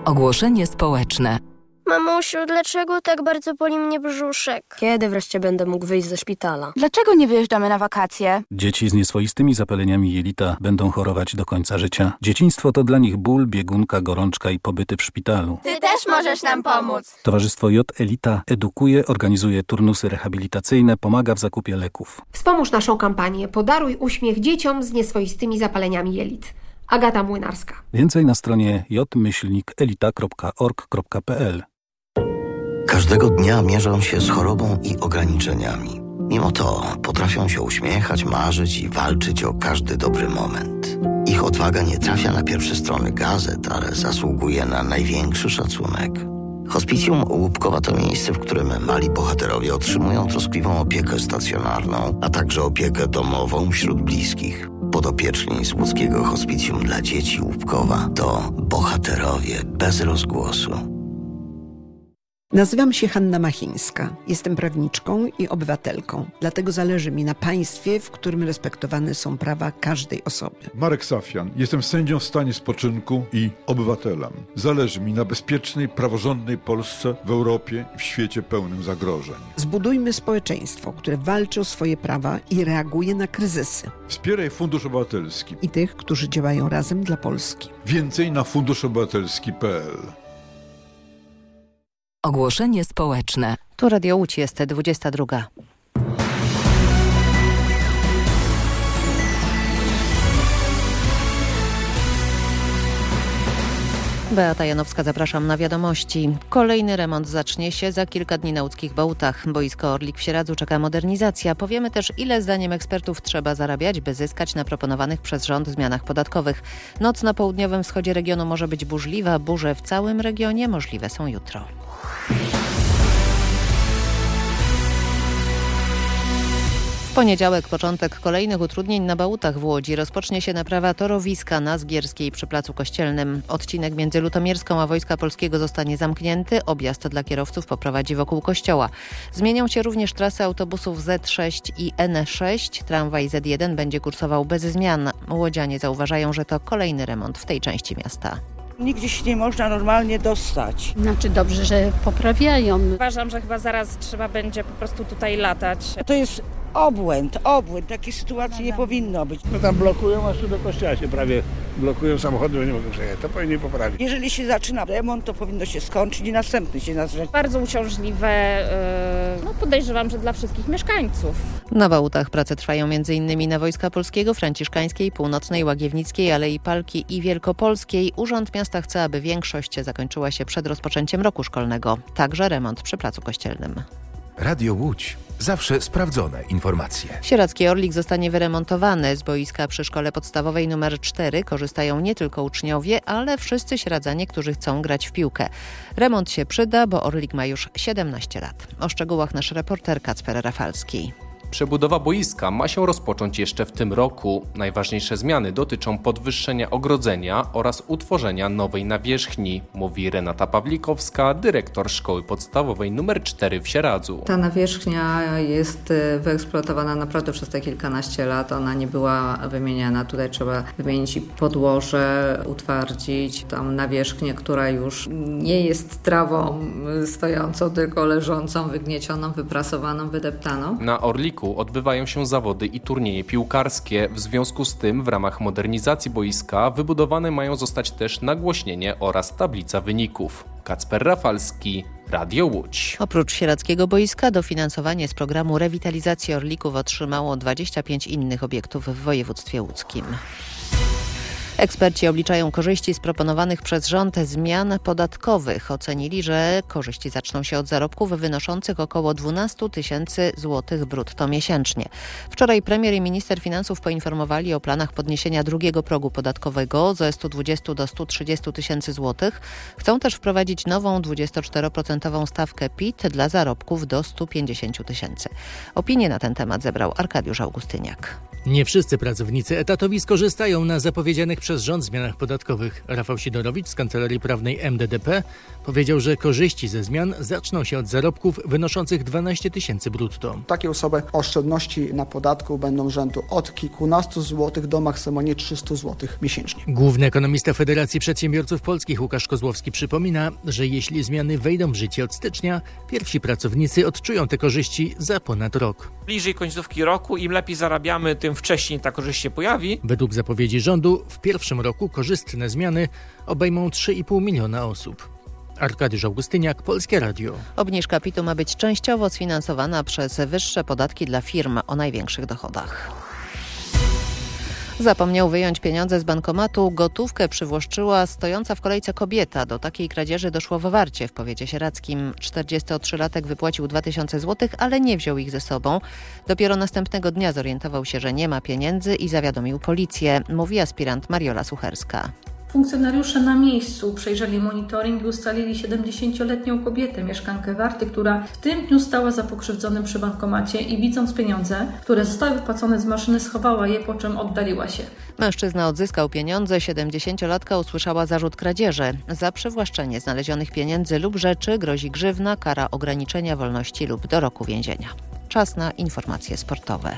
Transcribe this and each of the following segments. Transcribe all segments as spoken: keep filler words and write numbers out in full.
Ogłoszenie społeczne. Mamusiu, dlaczego tak bardzo boli mnie brzuszek? Kiedy wreszcie będę mógł wyjść ze szpitala? Dlaczego nie wyjeżdżamy na wakacje? Dzieci z nieswoistymi zapaleniami jelita będą chorować do końca życia. Dzieciństwo to dla nich ból, biegunka, gorączka i pobyty w szpitalu. Ty też możesz nam pomóc. Towarzystwo J Elita edukuje, organizuje turnusy rehabilitacyjne, pomaga w zakupie leków. Wspomóż naszą kampanię Podaruj uśmiech dzieciom z nieswoistymi zapaleniami jelit. Agata Młynarska. Więcej na stronie j myślnik elita kropka org kropka p l. Każdego dnia mierzą się z chorobą i ograniczeniami. Mimo to potrafią się uśmiechać, marzyć i walczyć o każdy dobry moment. Ich odwaga nie trafia na pierwsze strony gazet, ale zasługuje na największy szacunek. Hospicjum Łupkowa to miejsce, w którym mali bohaterowie otrzymują troskliwą opiekę stacjonarną, a także opiekę domową wśród bliskich. Podopieczni z łódzkiego Hospicjum dla Dzieci Łupkowa to bohaterowie bez rozgłosu. Nazywam się Hanna Machińska. Jestem prawniczką i obywatelką. Dlatego zależy mi na państwie, w którym respektowane są prawa każdej osoby. Marek Safian. Jestem sędzią w stanie spoczynku i obywatelem. Zależy mi na bezpiecznej, praworządnej Polsce w Europie i w świecie pełnym zagrożeń. Zbudujmy społeczeństwo, które walczy o swoje prawa i reaguje na kryzysy. Wspieraj Fundusz Obywatelski I tych, którzy działają razem dla Polski. Więcej na fundusz obywatelski kropka p l. Ogłoszenie społeczne. Tu Radio Łódź, jest dwudziesta druga. Beata Janowska, zapraszam na wiadomości. Kolejny remont zacznie się za kilka dni na łódzkich Bałutach. Boisko Orlik w Sieradzu czeka modernizacja. Powiemy też, ile zdaniem ekspertów trzeba zarabiać, by zyskać na proponowanych przez rząd zmianach podatkowych. Noc na południowym wschodzie regionu może być burzliwa. Burze w całym regionie możliwe są jutro. W poniedziałek początek kolejnych utrudnień na Bałutach w Łodzi. Rozpocznie się naprawa torowiska na Zgierskiej przy Placu Kościelnym. Odcinek między Lutomierską a Wojska Polskiego zostanie zamknięty. Objazd dla kierowców poprowadzi wokół kościoła. Zmienią się również trasy autobusów Z sześć i N sześć. Tramwaj Z jeden będzie kursował bez zmian. Łodzianie zauważają, że to kolejny remont w tej części miasta. Nigdzie się nie można normalnie dostać. Znaczy dobrze, że poprawiają. Uważam, że chyba zaraz trzeba będzie po prostu tutaj latać. To jest obłęd, obłęd. Takiej sytuacji nie powinno być. No tam blokują, aż tu do kościoła się prawie blokują samochody, bo nie mogą przejechać. To powinni poprawić. Jeżeli się zaczyna remont, to powinno się skończyć i następny się zacząć. Bardzo uciążliwe, yy, no podejrzewam, że dla wszystkich mieszkańców. Na Bałutach prace trwają między innymi na Wojska Polskiego, Franciszkańskiej, Północnej, Łagiewnickiej, Alei Palki i Wielkopolskiej. Urząd Miasta chce, aby większość zakończyła się przed rozpoczęciem roku szkolnego. Także remont przy Placu Kościelnym. Radio Łódź. Zawsze sprawdzone informacje. Sieradzki Orlik zostanie wyremontowany. Z boiska przy szkole podstawowej nr cztery korzystają nie tylko uczniowie, ale wszyscy sieradzanie, którzy chcą grać w piłkę. Remont się przyda, bo Orlik ma już siedemnaście lat. O szczegółach nasz reporter Kacper Rafalski. Przebudowa boiska ma się rozpocząć jeszcze w tym roku. Najważniejsze zmiany dotyczą podwyższenia ogrodzenia oraz utworzenia nowej nawierzchni, mówi Renata Pawlikowska, dyrektor szkoły podstawowej nr cztery w Sieradzu. Ta nawierzchnia jest wyeksploatowana naprawdę przez te kilkanaście lat. Ona nie była wymieniana. Tutaj trzeba wymienić i podłoże, utwardzić tam nawierzchnię, która już nie jest trawą stojącą, tylko leżącą, wygniecioną, wyprasowaną, wydeptaną. Na Orliku odbywają się zawody i turnieje piłkarskie. W związku z tym w ramach modernizacji boiska wybudowane mają zostać też nagłośnienie oraz tablica wyników. Kacper Rafalski, Radio Łódź. Oprócz sieradzkiego boiska dofinansowanie z programu rewitalizacji Orlików otrzymało dwadzieścia pięć innych obiektów w województwie łódzkim. Eksperci obliczają korzyści z proponowanych przez rząd zmian podatkowych. Ocenili, że korzyści zaczną się od zarobków wynoszących około dwanaście tysięcy złotych brutto miesięcznie. Wczoraj premier i minister finansów poinformowali o planach podniesienia drugiego progu podatkowego ze sto dwadzieścia do stu trzydziestu tysięcy złotych. Chcą też wprowadzić nową dwudziestoczteroprocentową stawkę P I T dla zarobków do stu pięćdziesięciu tysięcy. Opinię na ten temat zebrał Arkadiusz Augustyniak. Nie wszyscy pracownicy etatowi skorzystają na zapowiedzianych przez rząd zmianach podatkowych. Rafał Sidorowicz z Kancelarii Prawnej M D D P powiedział, że korzyści ze zmian zaczną się od zarobków wynoszących dwanaście tysięcy brutto. Takie osoby oszczędności na podatku będą rzędu od kilkunastu złotych do maksymalnie trzystu złotych miesięcznie. Główny ekonomista Federacji Przedsiębiorców Polskich Łukasz Kozłowski przypomina, że jeśli zmiany wejdą w życie od stycznia, pierwsi pracownicy odczują te korzyści za ponad rok. Bliżej końcówki roku, im lepiej zarabiamy, tym wcześniej ta korzyść się pojawi. Według zapowiedzi rządu w pierwszym roku korzystne zmiany obejmą trzy i pół miliona osób. Arkadiusz Augustyniak, Polskie Radio. Obniżka pitu ma być częściowo sfinansowana przez wyższe podatki dla firm o największych dochodach. Zapomniał wyjąć pieniądze z bankomatu. Gotówkę przywłaszczyła stojąca w kolejce kobieta. Do takiej kradzieży doszło w Warcie w powiecie sieradzkim. czterdziestotrzylatek wypłacił dwa tysiące złotych, ale nie wziął ich ze sobą. Dopiero następnego dnia zorientował się, że nie ma pieniędzy i zawiadomił policję, mówi aspirant Mariola Sucherska. Funkcjonariusze na miejscu przejrzeli monitoring i ustalili siedemdziesięcioletnią kobietę, mieszkankę Warty, która w tym dniu stała za pokrzywdzonym przy bankomacie i widząc pieniądze, które zostały wypłacone z maszyny, schowała je, po czym oddaliła się. Mężczyzna odzyskał pieniądze, siedemdziesięciolatka usłyszała zarzut kradzieży. Za przywłaszczenie znalezionych pieniędzy lub rzeczy grozi grzywna, kara ograniczenia wolności lub do roku więzienia. Czas na informacje sportowe.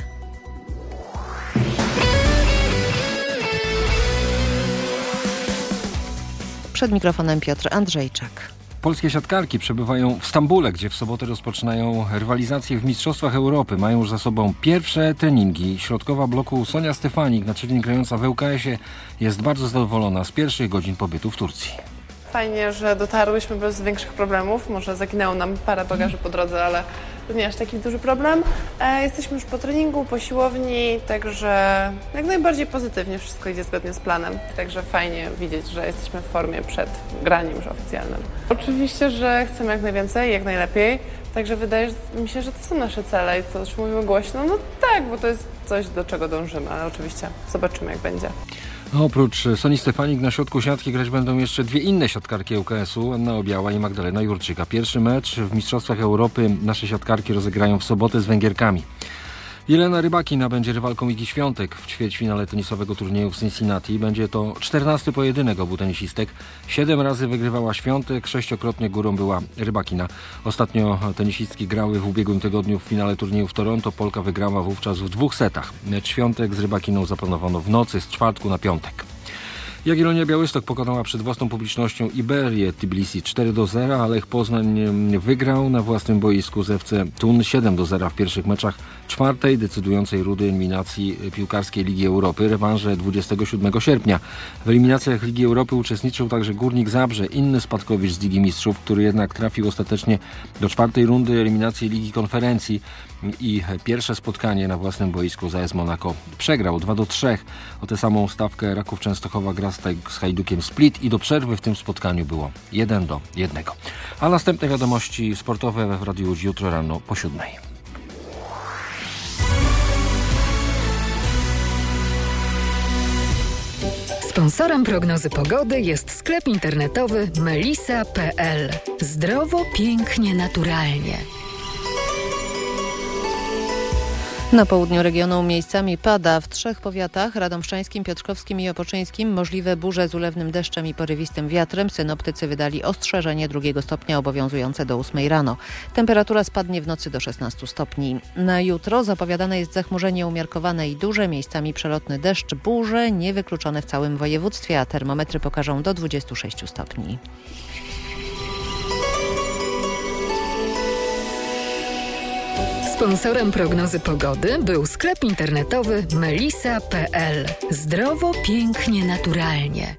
Przed mikrofonem Piotr Andrzejczak. Polskie siatkarki przebywają w Stambule, gdzie w sobotę rozpoczynają rywalizację w Mistrzostwach Europy. Mają już za sobą pierwsze treningi. Środkowa bloku Sonia Stefanik, na co dzień grająca w L K S ie, jest bardzo zadowolona z pierwszych godzin pobytu w Turcji. Fajnie, że dotarłyśmy bez większych problemów. Może zaginęło nam parę bagaży po drodze, ale to nie aż taki duży problem. E, jesteśmy już po treningu, po siłowni, także jak najbardziej pozytywnie wszystko idzie zgodnie z planem. Także fajnie widzieć, że jesteśmy w formie przed graniem już oficjalnym. Oczywiście, że chcemy jak najwięcej, jak najlepiej. Także wydaje mi się, że to są nasze cele i to, że mówimy głośno, no tak, bo to jest coś, do czego dążymy, ale oczywiście zobaczymy, jak będzie. No, oprócz Soni Stefanik na środku siatki grać będą jeszcze dwie inne siatkarki L K S u, Anna Obiała i Magdalena Jurczyka. Pierwszy mecz w Mistrzostwach Europy nasze siatkarki rozegrają w sobotę z Węgierkami. Jelena Rybakina będzie rywalką Igi Świątek w ćwierćfinale tenisowego turnieju w Cincinnati. Będzie to czternasty pojedynek obu tenisistek. Siedem razy wygrywała Świątek, sześciokrotnie górą była Rybakina. Ostatnio tenisistki grały w ubiegłym tygodniu w finale turnieju w Toronto. Polka wygrała wówczas w dwóch setach. Mecz Świątek z Rybakiną zaplanowano w nocy z czwartku na piątek. Jagiellonia Białystok pokonała przed własną publicznością Iberię Tbilisi cztery do zera, a Lech Poznań wygrał na własnym boisku z F C Thun siedem do zera w pierwszych meczach czwartej decydującej rundy eliminacji piłkarskiej Ligi Europy. Rewanże dwudziestego siódmego sierpnia. W eliminacjach Ligi Europy uczestniczył także Górnik Zabrze, inny spadkowicz z Ligi Mistrzów, który jednak trafił ostatecznie do czwartej rundy eliminacji Ligi Konferencji i pierwsze spotkanie na własnym boisku z A S Monaco przegrał dwa do trzech. O tę samą stawkę Raków Częstochowa gra z Hajdukiem Split i do przerwy w tym spotkaniu było jeden do jednego. A następne wiadomości sportowe w Radiu Łódź jutro rano po siódmej. Sponsorem prognozy pogody jest sklep internetowy melisa kropka p l. Zdrowo, pięknie, naturalnie. Na południu regionu miejscami pada. W trzech powiatach, radomszczańskim, piotrkowskim i opoczyńskim, możliwe burze z ulewnym deszczem i porywistym wiatrem. Synoptycy wydali ostrzeżenie drugiego stopnia obowiązujące do ósmej rano. Temperatura spadnie w nocy do szesnastu stopni. Na jutro zapowiadane jest zachmurzenie umiarkowane i duże, miejscami przelotny deszcz, burze niewykluczone w całym województwie, a termometry pokażą do dwudziestu sześciu stopni. Sponsorem prognozy pogody był sklep internetowy melisa kropka p l. Zdrowo, pięknie, naturalnie.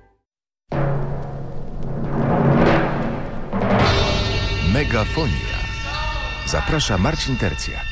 Megafonia. Zaprasza Marcin Tercjak.